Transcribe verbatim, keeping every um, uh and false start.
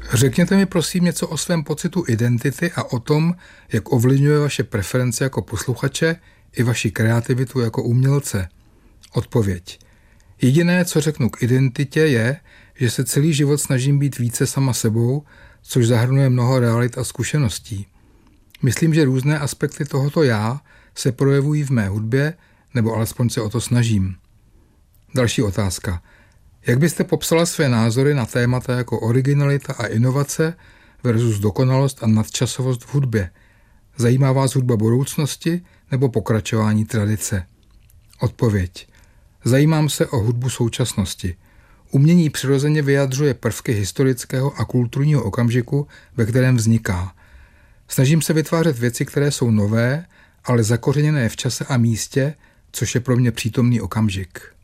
Řekněte mi prosím něco o svém pocitu identity a o tom, jak ovlivňuje vaše preference jako posluchače i vaši kreativitu jako umělce. Odpověď. Jediné, co řeknu k identitě, je, že se celý život snažím být více sama sebou, což zahrnuje mnoho realit a zkušeností. Myslím, že různé aspekty tohoto já se projevují v mé hudbě, nebo alespoň se o to snažím. Další otázka. Jak byste popsala své názory na témata jako originalita a inovace versus dokonalost a nadčasovost v hudbě? Zajímá vás hudba budoucnosti nebo pokračování tradice? Odpověď. Zajímám se o hudbu současnosti. Umění přirozeně vyjadřuje prvky historického a kulturního okamžiku, ve kterém vzniká. Snažím se vytvářet věci, které jsou nové, ale zakořeněné v čase a místě, což je pro mě přítomný okamžik.